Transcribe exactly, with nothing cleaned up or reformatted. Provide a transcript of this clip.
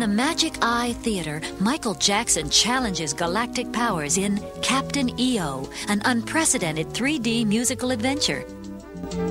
the Magic Eye Theater, Michael Jackson challenges galactic powers in Captain E O, an unprecedented three D musical adventure.